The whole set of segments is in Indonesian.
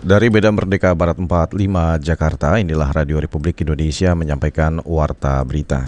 Dari Medan Merdeka Barat 45 Jakarta, inilah Radio Republik Indonesia menyampaikan Warta Berita.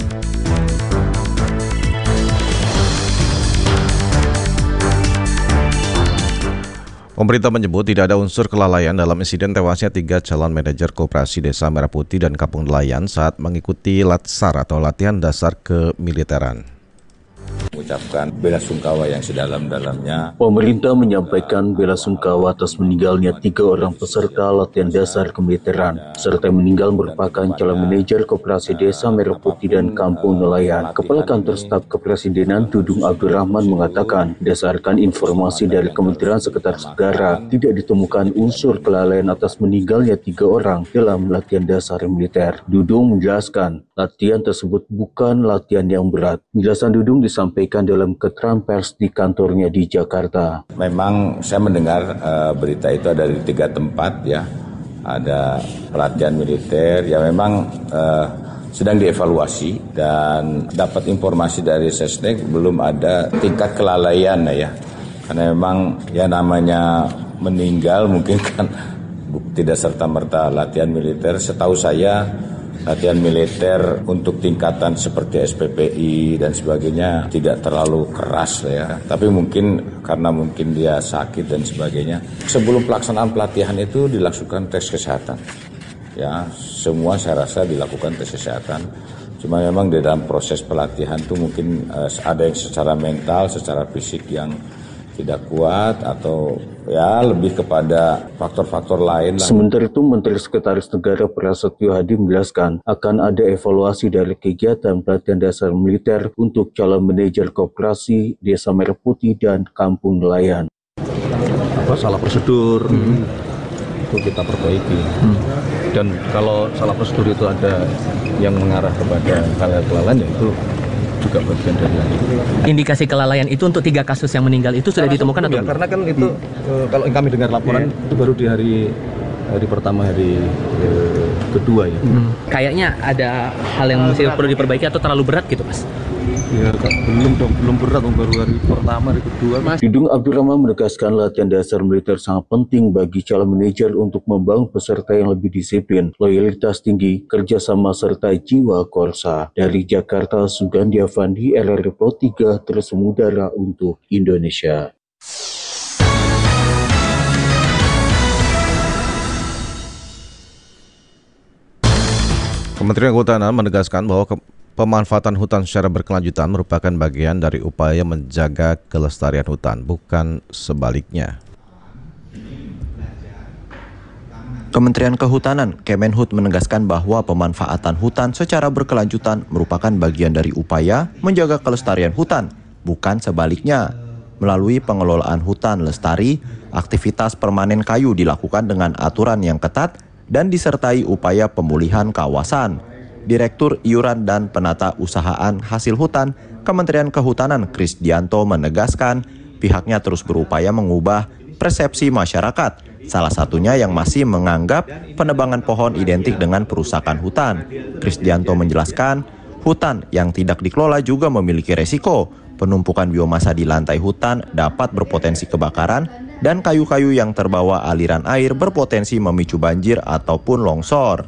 Pemerintah menyebut tidak ada unsur kelalaian dalam insiden tewasnya 3 calon manajer Koperasi Desa Merah Putih dan Kampung Nelayan saat mengikuti latsar atau latihan dasar kemiliteran. Mengucapkan belasungkawa yang sedalam-dalamnya. Pemerintah menyampaikan belasungkawa atas meninggalnya 3 orang peserta latihan dasar kemiliteran, serta yang meninggal merupakan calon manajer Koperasi Desa Merah Putih dan Kampung Nelayan. Kepala Kantor Staf Kepresidenan Dudung Abdurrahman mengatakan, berdasarkan informasi dari Kementerian Sekretaris Negara, tidak ditemukan unsur kelalaian atas meninggalnya 3 orang dalam latihan dasar militer. Dudung menjelaskan, latihan tersebut bukan latihan yang berat. Penjelasan Dudung disampaikan dalam keterangan pers di kantornya di Jakarta. Memang saya mendengar berita itu ada di 3 tempat ya, ada pelatihan militer yang memang sedang dievaluasi dan dapat informasi dari Sesnek belum ada tingkat kelalaian ya, karena memang ya namanya meninggal mungkin kan tidak serta-merta latihan militer. Setahu saya latihan militer untuk tingkatan seperti SPPI dan sebagainya tidak terlalu keras ya. Tapi mungkin karena mungkin dia sakit dan sebagainya. Sebelum pelaksanaan pelatihan itu dilakukan tes kesehatan. Ya, semua saya rasa dilakukan tes kesehatan. Cuma memang di dalam proses pelatihan itu mungkin ada yang secara mental, secara fisik yang tidak kuat atau ya lebih kepada faktor-faktor lain lah. Sementara itu, Menteri Sekretaris Negara Prasetyo Hadi menjelaskan akan ada evaluasi dari kegiatan pelatihan dasar militer untuk calon manajer Koperasi Desa Merah Putih dan Kampung Nelayan. Salah prosedur itu kita perbaiki. Dan kalau salah prosedur itu ada yang mengarah kepada hal-hal kelalaian, ya itu juga bagian dari itu. Indikasi kelalaian itu untuk 3 kasus yang meninggal itu sudah ditemukan atau belum? Karena kan itu kalau kami dengar laporan itu baru di hari pertama, hari kedua ya. Kayaknya ada hal yang masih perlu diperbaiki atau terlalu berat gitu, Mas? Ya belum berat, baru hari pertama, hari kedua. Dudung Abdurrahman menegaskan latihan dasar militer sangat penting bagi calon manajer untuk membangun peserta yang lebih disiplin, loyalitas tinggi, kerjasama serta jiwa korsa. Dari Jakarta, Sugandi Avandi, RRI Pro 3, terus mengudara untuk Indonesia. Kementerian Kehutanan menegaskan bahwa pemanfaatan hutan secara berkelanjutan merupakan bagian dari upaya menjaga kelestarian hutan, bukan sebaliknya. Kementerian Kehutanan, Kemenhut menegaskan bahwa pemanfaatan hutan secara berkelanjutan merupakan bagian dari upaya menjaga kelestarian hutan, bukan sebaliknya. Melalui pengelolaan hutan lestari, aktivitas permanen kayu dilakukan dengan aturan yang ketat dan disertai upaya pemulihan kawasan. Direktur Iuran dan Penata Usahaan Hasil Hutan, Kementerian Kehutanan Krisdianto menegaskan pihaknya terus berupaya mengubah persepsi masyarakat, salah satunya yang masih menganggap penebangan pohon identik dengan perusakan hutan. Krisdianto menjelaskan, hutan yang tidak dikelola juga memiliki resiko. Penumpukan biomasa di lantai hutan dapat berpotensi kebakaran dan kayu-kayu yang terbawa aliran air berpotensi memicu banjir ataupun longsor.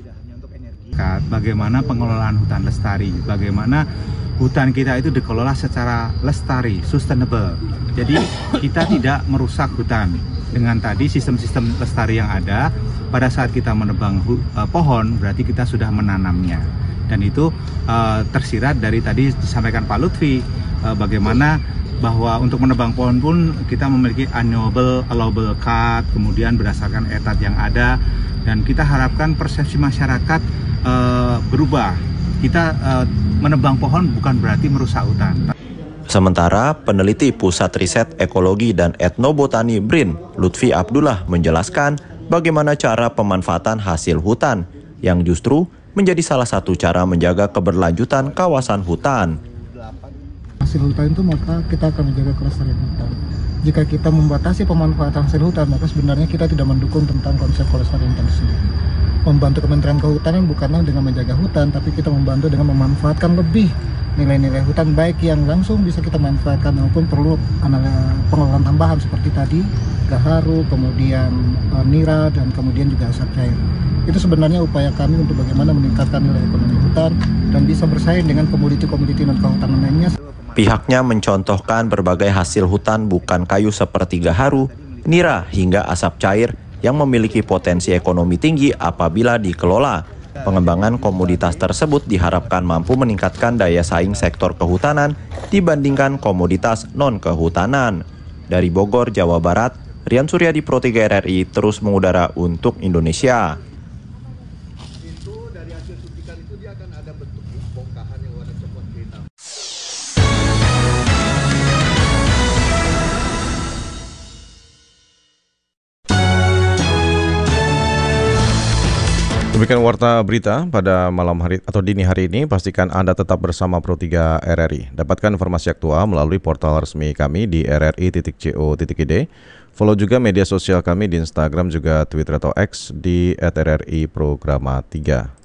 Bagaimana pengelolaan hutan lestari, bagaimana hutan kita itu dikelola secara lestari, sustainable. Jadi kita tidak merusak hutan. Dengan tadi sistem-sistem lestari yang ada, pada saat kita menebang pohon, berarti kita sudah menanamnya. Dan itu tersirat dari tadi disampaikan Pak Lutfi, bagaimana bahwa untuk menebang pohon pun kita memiliki allowable cut, kemudian berdasarkan etat yang ada, dan kita harapkan persepsi masyarakat berubah. Kita menebang pohon bukan berarti merusak hutan. Sementara peneliti Pusat Riset Ekologi dan Etnobotani BRIN, Lutfi Abdullah menjelaskan bagaimana cara pemanfaatan hasil hutan yang justru menjadi salah satu cara menjaga keberlanjutan kawasan hutan. Hasil hutan itu maka kita akan menjaga kelestarian hutan. Jika kita membatasi pemanfaatan hasil hutan, maka sebenarnya kita tidak mendukung tentang konsep kelestarian hutan sendiri. Membantu Kementerian Kehutanan bukanlah dengan menjaga hutan, tapi kita membantu dengan memanfaatkan lebih nilai-nilai hutan, baik yang langsung bisa kita manfaatkan maupun perlu pengelolaan tambahan seperti tadi gaharu, kemudian nira, dan kemudian juga asap cair. Itu sebenarnya upaya kami untuk bagaimana meningkatkan nilai ekonomi hutan dan bisa bersaing dengan komoditi-komoditi non-kehutanan lainnya. Pihaknya mencontohkan berbagai hasil hutan bukan kayu seperti gaharu, nira, hingga asap cair yang memiliki potensi ekonomi tinggi apabila dikelola. Pengembangan komoditas tersebut diharapkan mampu meningkatkan daya saing sektor kehutanan dibandingkan komoditas non-kehutanan. Dari Bogor, Jawa Barat, Rian Suryadi, Pro 3 RRI terus mengudara untuk Indonesia. Demikian warta berita pada malam hari atau dini hari ini. Pastikan Anda tetap bersama Pro 3 RRI. Dapatkan informasi aktual melalui portal resmi kami di rri.co.id. Follow juga media sosial kami di Instagram juga Twitter atau X di @RRI Programa 3.